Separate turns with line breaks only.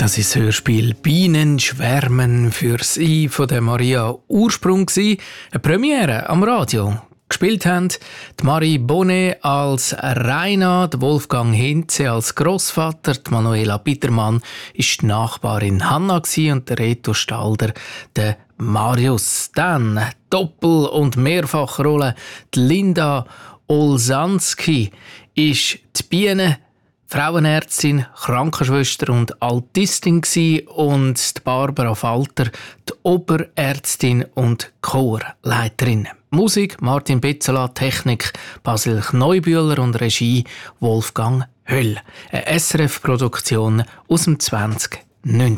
Das ist das Hörspiel «Bienen schwärmen» für Sie von der Maria Ursprung gsi. Eine Premiere am Radio. Gespielt haben die Marie Bonnet als Raina, die Wolfgang Hinze als Grossvater, die Manuela Bittermann ist die Nachbarin Hanna und der Reto Stalder der Marius. Dann Doppel- und Mehrfachrolle. Die Linda Olsanski ist die Biene, Frauenärztin, Krankenschwester und Altistin gsi und die Barbara Falter, die Oberärztin und Chorleiterin. Musik Martin Betzela, Technik Basil Kneubühler und Regie Wolfgang Höll. Eine SRF-Produktion aus dem 2019.